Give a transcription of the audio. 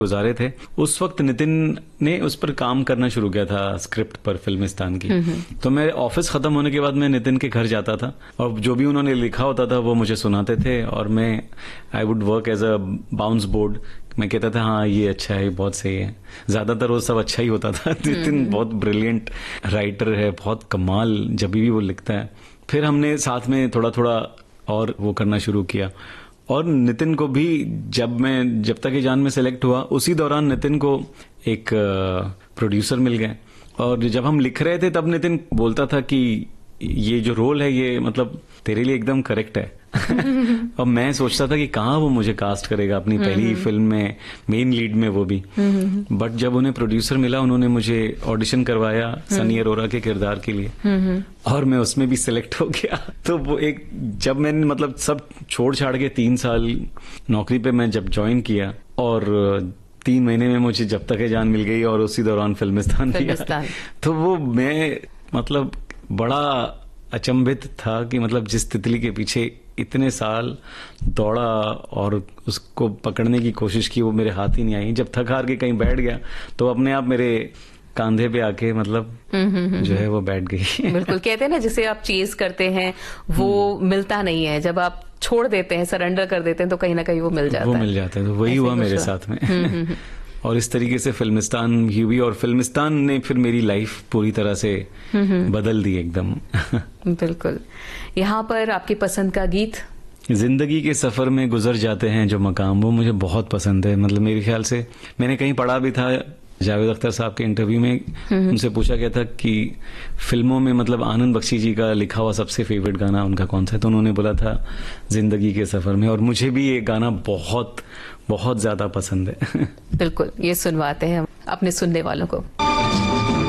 गुजारे थे। उस वक्त नितिन ने उस पर काम करना शुरू किया था, स्क्रिप्ट पर फिल्मिस्तान की। तो मैं ऑफिस खत्म होने के बाद मैं नितिन के घर जाता था और जो भी उन्होंने लिखा होता था वो मुझे सुनाते थे और मैं I would work as a bounce board. मैं कहता था हाँ ये अच्छा है, बहुत सही है। ज्यादातर वो सब अच्छा ही होता था। नितिन बहुत ब्रिलियंट राइटर है, बहुत कमाल जब भी वो लिखता है। फिर हमने साथ में थोड़ा थोड़ा और वो करना शुरू किया और नितिन को भी जब तक ये जान में सेलेक्ट हुआ उसी दौरान नितिन को एक प्रोड्यूसर मिल गए और जब हम लिख रहे थे तब नितिन बोलता था कि ये जो रोल है ये मतलब तेरे लिए एकदम करेक्ट है। और मैं सोचता था कि कहाँ वो मुझे कास्ट करेगा अपनी पहली फिल्म में, मेन लीड में वो भी। बट जब उन्हें प्रोड्यूसर मिला उन्होंने मुझे ऑडिशन करवाया सनी अरोरा के किरदार के लिए और मैं उसमें भी सिलेक्ट हो गया। तो वो एक जब मैंने मतलब सब छोड़ छाड़ के 3 साल नौकरी पे मैं जब ज्वाइन किया और 3 महीने में मुझे जब तक है जान मिल गई और उसी दौरान फिल्मिस्तान किया। तो वो मैं मतलब बड़ा अचंभित था कि मतलब जिस तितली के पीछे इतने साल दौड़ा और उसको पकड़ने की कोशिश की वो मेरे हाथ ही नहीं आई। जब थक हार के कहीं बैठ गया तो अपने आप मेरे कांधे पे आके मतलब जो है वो बैठ गई। बिल्कुल, कहते हैं ना जिसे आप चेज करते हैं वो मिलता नहीं है, जब आप छोड़ देते हैं, सरेंडर कर देते हैं तो कहीं ना कहीं वो मिल जाता है। तो वही हुआ मेरे साथ में। और इस तरीके से फिल्मिस्तान हुई और फिल्मिस्तान ने फिर मेरी लाइफ पूरी तरह से बदल दी एकदम। बिल्कुल। यहाँ पर आपकी पसंद का गीत? जिंदगी के सफर में गुजर जाते हैं जो मकाम, वो मुझे बहुत पसंद है। मतलब मेरे ख्याल से मैंने कहीं पढ़ा भी था, जावेद अख्तर साहब के इंटरव्यू में उनसे पूछा गया था कि फिल्मों में मतलब आनंद बख्शी जी का लिखा हुआ सबसे फेवरेट गाना उनका कौन सा है, तो उन्होंने बोला था जिंदगी के सफर में। और मुझे भी ये गाना बहुत बहुत ज्यादा पसंद है। बिल्कुल, ये सुनवाते हैं अपने सुनने वालों को।